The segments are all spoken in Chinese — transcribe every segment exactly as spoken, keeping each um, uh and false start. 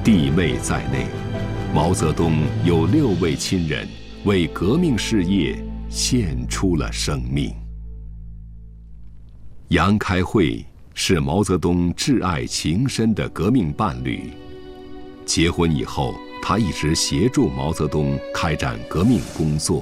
弟妹在内，毛泽东有六位亲人为革命事业献出了生命。杨开慧是毛泽东挚爱情深的革命伴侣，结婚以后，他一直协助毛泽东开展革命工作。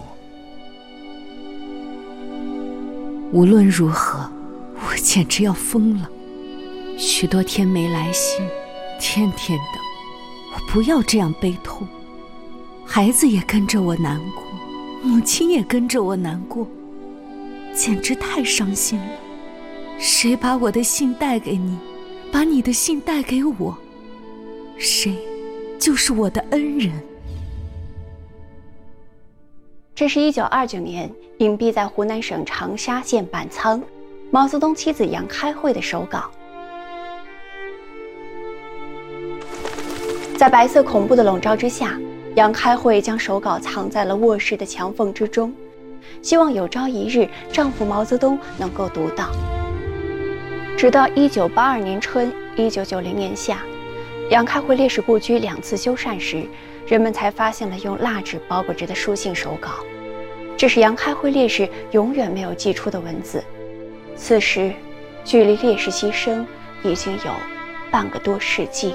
无论如何，我简直要疯了。许多天没来信，天天的，我不要这样悲痛。孩子也跟着我难过，母亲也跟着我难过，简直太伤心了。谁把我的信带给你，把你的信带给我，谁就是我的恩人。 这是一九二九年隐蔽在湖南省长沙县板仓毛泽东妻子杨开慧的手稿。在白色恐怖的笼罩之下，杨开慧将手稿藏在了卧室的墙缝之中，希望有朝一日丈夫毛泽东能够读到。直到一九八二年春、一九九零年夏，杨开慧烈士故居两次修缮时，人们才发现了用蜡纸包裹着的书信手稿。这是杨开慧烈士永远没有寄出的文字。此时，距离烈士牺牲已经有半个多世纪。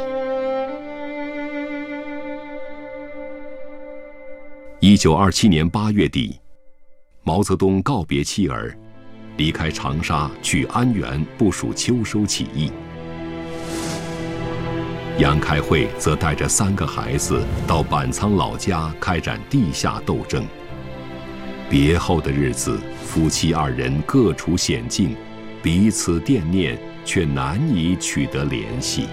一九二七年八月底，毛泽东告别妻儿，离开长沙去安源部署秋收起义。杨开慧则带着三个孩子到板仓老家开展地下斗争。别后的日子，夫妻二人各处险境，彼此惦念，却难以取得联系。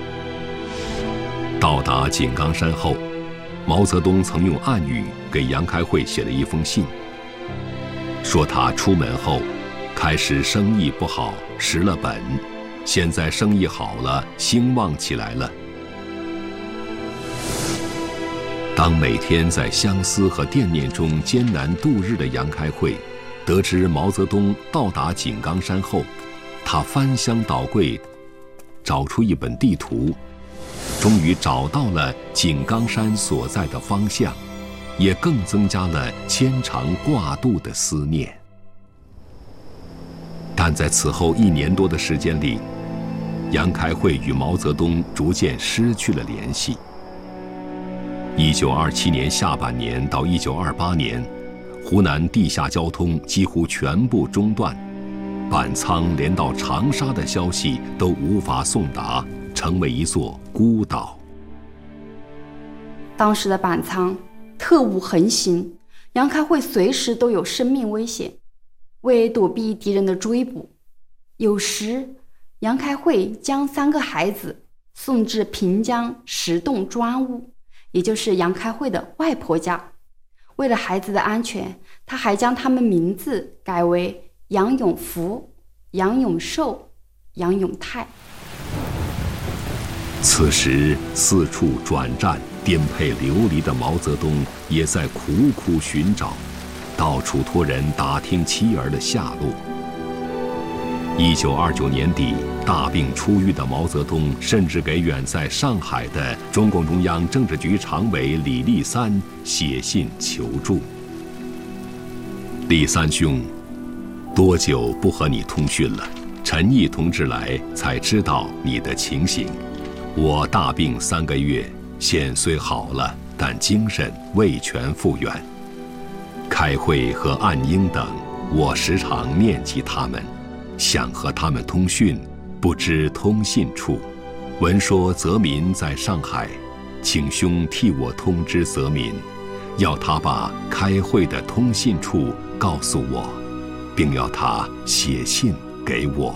到达井冈山后，毛泽东曾用暗语给杨开慧写了一封信，说他出门后开始生意不好，失了本，现在生意好了，兴旺起来了。当每天在相思和惦念中艰难度日的杨开慧得知毛泽东到达井冈山后，他翻箱倒柜找出一本地图，终于找到了井冈山所在的方向，也更增加了牵肠挂肚的思念。但在此后一年多的时间里，杨开慧与毛泽东逐渐失去了联系。一九二七年下半年到一九二八年，湖南地下交通几乎全部中断，板仓连到长沙的消息都无法送达，成为一座孤岛。 当时的板仓特务横行，杨开慧随时都有生命危险。为躲避敌人的追捕，有时杨开慧将三个孩子送至平江石洞庄屋，也就是杨开慧的外婆家。为了孩子的安全，他还将他们名字改为杨永福、杨永寿、杨永泰。 此时四处转战颠沛流离的毛泽东也在苦苦寻找，到处托人打听妻儿的下落。一九二九年底，大病初愈的毛泽东甚至给远在上海的中共中央政治局常委李立三写信求助。立三兄，多久不和你通讯了？陈毅同志来才知道你的情形。我大病三个月，现虽好了，但精神未全复原。开慧和岸英等，我时常念及他们，想和他们通讯，不知通信处。闻说泽民在上海，请兄替我通知泽民，要他把开慧的通信处告诉我，并要他写信给我。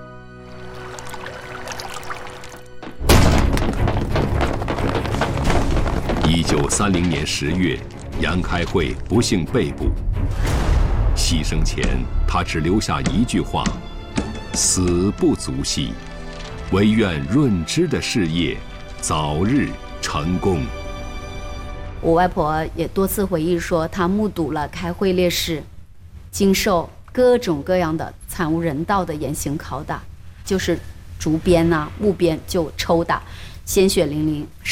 一九三零年十月，杨开慧不幸被捕。牺牲前，他只留下一句话：“死不足惜，唯愿润之的事业早日成功。” 我外婆也多次回忆说，她目睹了开慧烈士经受各种各样的惨无人道的严刑拷打，就是竹鞭啊、木鞭就抽打，鲜血淋淋。